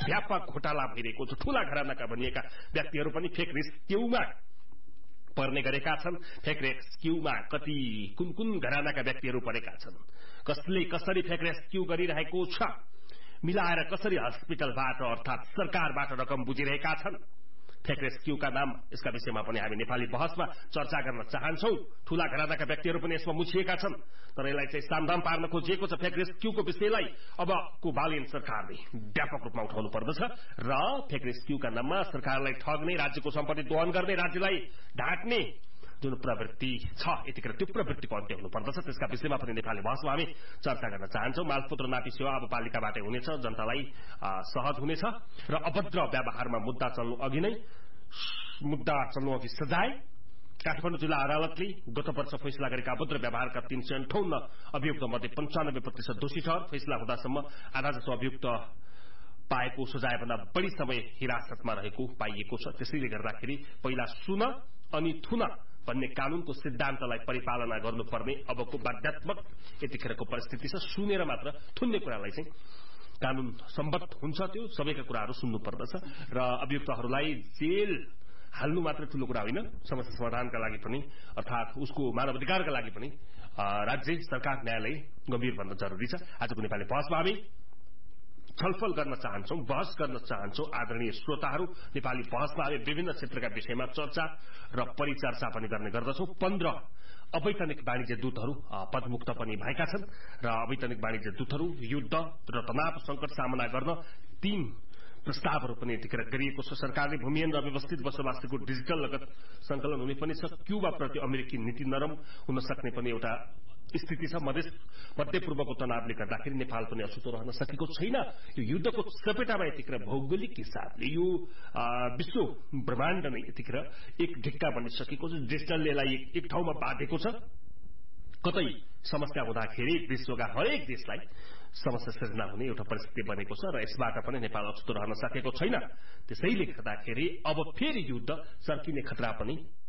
व्यापक घोटाला भइरहेको छ। ठूला घरानाका भनिएका व्यक्तिहरू पनि फेक रेस्क्यूमा पर्ने गरेका छन्। फेक रेस्क्यूमा कति कुन घरानाका व्यक्तिहरू परेका छन्, कसले कसरी फेक रेस्क्यू गरिरहेको छ, मिलाएर कसरी हस्पिटलबाट अर्थात सरकारबाट रकम बुझिरहेका छन्। फेक रेस्क्यूका नाम, यसका विषयमा पनि हामी नेपाली बहसमा चर्चा गर्न चाहन्छौं। ठूला घरानाका व्यक्तिहरू पनि यसमा मुछिएका छन्, तर यसलाई चाहिँ सामदाम पार्न खोजिएको छ। फेक रेस्क्यूको विषयलाई अबको बालिन सरकारले व्यापक रूपमा उठाउनु पर्दछ र फेक रेस्क्यूका नाममा सरकारलाई ठग्ने, राज्यको सम्पत्ति दोहन गर्ने, राज्यलाई ढाक्ने जुन प्रवृत्ति छ यतिखेर त्यो प्रवृत्तिको अन्त्य हुनुपर्दछ। त्यसका विषयमा पनि नेपाली बहसमा हामी चर्चा गर्न चाहन्छौं। मालपोत र नापी सेवा अब पालिकाबाटै हुनेछ, जनतालाई सहज हुनेछ र अभद्र व्यवहारमा मुद्दा चल्नु अघि सजाय। काठमाडौँ जिल्ला अदालतले गत वर्ष फैसला गरेका अभद्र व्यवहारका 358 अभियुक्त मध्ये 95% दोषी ठहर। फैसला हुँदासम्म आधा जसो अभियुक्त पाएको सजायभन्दा बढी समय हिरासतमा रहेको पाइएको छ। त्यसैले गर्दाखेरि पहिला सुन अनि थुन भन्ने कानूनको सिद्धान्तलाई परिपालना गर्नुपर्ने अबको बाध्यात्मक यतिखेरको परिस्थिति छ। सुनेर मात्र थुन्ने कुरालाई चाहिँ कानून सम्बद्ध हुन्छ, त्यो सबैका कुराहरू सुन्नु पर्दछ र अभियुक्तहरूलाई जेल हाल्नु मात्र ठूलो कुरा होइन, समस्या समाधानका लागि पनि अर्थात उसको मानव अधिकारका लागि पनि राज्य सरकार न्यायालय गम्भीर भन्न जरुरी छ। आजको नेपाली बहसमा हामी छलफल गर्न चाहन्छौं, बहस गर्न चाहन्छौं। आदरणीय श्रोताहरू, नेपाली बहसमा हामी विभिन्न क्षेत्रका विषयमा चर्चा र परिचर्चा पनि गर्ने गर्दछौं। 15 अवैतनिक वाणिज्य दूतहरू पदमुक्त पनि भएका छन् र अवैतनिक वाणिज्य दूतहरू युद्ध र तनाव संकट सामना गर्न 3 प्रस्तावहरू पनि यतिखेर गरिएको छ। सरकारले भूमिहीन र व्यवस्थित बसोबासीको डिजिटल लगत संकलन हुने पनि छ। क्युबा प्रति अमेरिकी नीति नरम हुन सक्ने पनि एउटा स्थिति छ। मध्यपूर्वको तनावले गर्दाखेरि नेपाल पनि अछुतो रहन सकेको छैन। यो युद्धको चपेटामा यतिखेर भौगोलिक हिसाबले यो विश्व ब्रह्माण्ड नै यतिखेर एक ढिक्का बनिसकेको छ। डिजिटलले यसलाई एक ठाउँमा बाँधेको छ। कतै समस्या हुँदाखेरि विश्वका हरेक देशलाई समस्या सृजना हुने एउटा परिस्थिति बनेको छ र यसबाट पनि नेपाल अछुतो रहन सकेको छैन। त्यसैले गर्दाखेरि अब फेरि युद्ध सर्किने खतरा पनि